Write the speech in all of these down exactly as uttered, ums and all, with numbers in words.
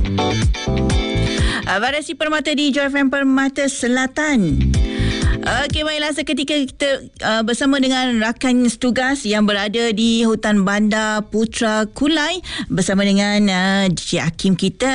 Variasi Permata di Joy F M Permata Selatan. Okey, baiklah, seketika kita uh, bersama dengan rakan setugas yang berada di Hutan Bandar Putra Kulai bersama dengan uh, Cik Hakim kita.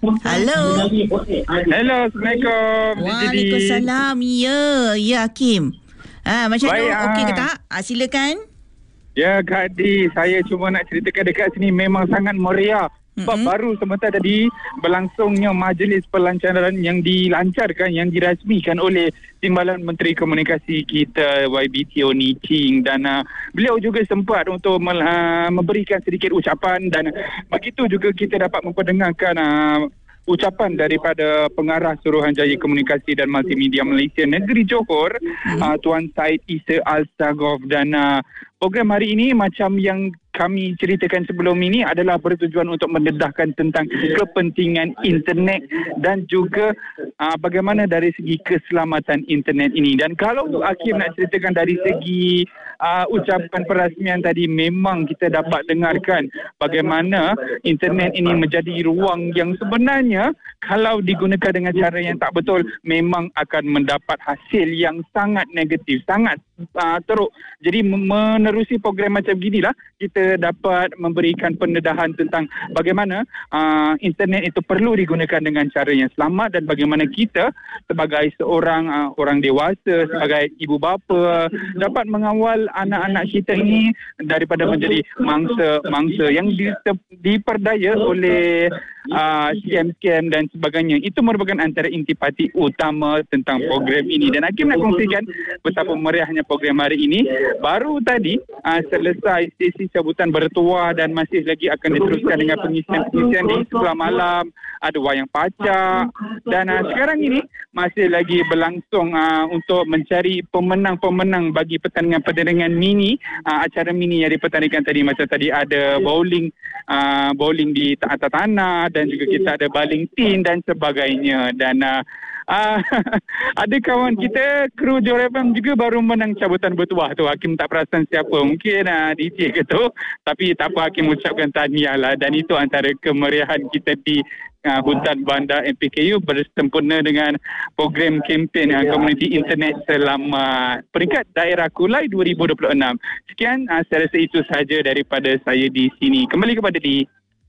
Halo. Hello, Assalamualaikum. Waalaikumsalam. Ya, ya Hakim. Ha, macam tu okey ke tak? Ha, silakan. Ya, Kak Di, saya cuma nak ceritakan dekat sini memang sangat meriah. Sebab mm-hmm. baru sebentar tadi berlangsungnya majlis pelancaran yang dilancarkan, yang dirasmikan oleh Timbalan Menteri Komunikasi kita Y B T O Ni Ching, dan uh, beliau juga sempat untuk uh, memberikan sedikit ucapan, dan begitu juga kita dapat memperdengarkan uh, ucapan daripada pengarah Suruhanjaya Komunikasi dan Multimedia Malaysia Negeri Johor, hmm. uh, Tuan Said Isa Al-Saghof. Dan uh, program hari ini macam yang kami ceritakan sebelum ini adalah bertujuan untuk mendedahkan tentang kepentingan internet dan juga uh, bagaimana dari segi keselamatan internet ini. Dan kalau Hakim nak ceritakan dari segi uh, ucapan perasmian tadi, memang kita dapat dengarkan bagaimana internet ini menjadi ruang yang sebenarnya kalau digunakan dengan cara yang tak betul memang akan mendapat hasil yang sangat negatif, sangat uh, teruk. Jadi menerusi program macam ginilah kita dapat memberikan pendedahan tentang bagaimana uh, internet itu perlu digunakan dengan cara yang selamat, dan bagaimana kita sebagai seorang uh, orang dewasa, sebagai ibu bapa dapat mengawal anak-anak kita ini daripada menjadi mangsa-mangsa yang di, diperdaya oleh uh, scam-scam dan sebagainya. Itu merupakan antara intipati utama tentang program ini. Dan Hakim nak kongsikan betapa meriahnya program hari ini. Baru tadi uh, selesai sesi cabutan bertuah dan masih lagi akan diteruskan dengan pengisian-pengisian di sebelah malam. Ada wayang pacak, dan uh, sekarang ini masih lagi berlangsung uh, untuk mencari pemenang-pemenang bagi pertandingan-pertandingan mini, uh, acara mini yang dipertandingkan tadi. Macam tadi ada bowling, uh, bowling di atas tanah, dan juga kita ada baling tin dan sebagainya. Dan uh, Uh, ada kawan kita kru Joy F M juga baru menang cabutan bertuah tu. Hakim tak perasan siapa, mungkin uh, D J ke tu, tapi tak apa, Hakim ucapkan tahniah lah. Dan itu antara kemeriahan kita di uh, Hutan Bandar M P K U bersempurna dengan program kempen uh, komuniti internet selamat peringkat daerah Kulai dua ribu dua puluh enam. Sekian, uh, saya rasa itu sahaja daripada saya di sini. Kembali kepada di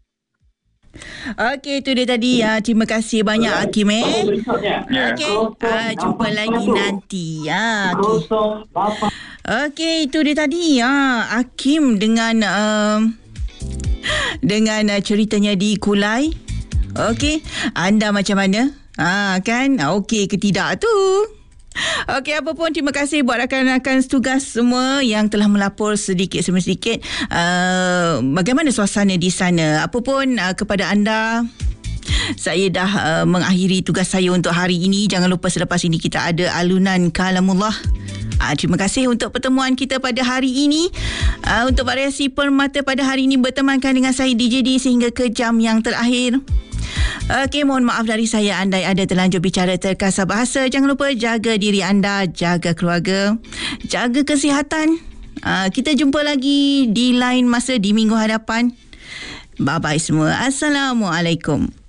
Okey, itu dia tadi. Uh, terima kasih banyak Hakim eh. Okey, uh, jumpa lagi nanti. Ya, okey. Okey, itu dia tadi. Uh, Hakim dengan uh, dengan uh, ceritanya di Kulai. Okey, anda macam mana? Ah, uh, kan? Okey ke tidak tu? Okey, apa pun terima kasih buat rakan-rakan setugas semua yang telah melapor sedikit demi sedikit uh, bagaimana suasana di sana. Apa pun uh, kepada anda, saya dah uh, mengakhiri tugas saya untuk hari ini. Jangan lupa selepas ini kita ada alunan kalamullah. Uh, terima kasih untuk pertemuan kita pada hari ini. Uh, untuk variasi Permata pada hari ini bertemankan dengan saya D J D sehingga ke jam yang terakhir. Okey, mohon maaf dari saya andai ada terlanjur bicara terkasar bahasa. Jangan lupa jaga diri anda, jaga keluarga, jaga kesihatan. Uh, kita jumpa lagi di lain masa di minggu hadapan. Bye-bye semua. Assalamualaikum.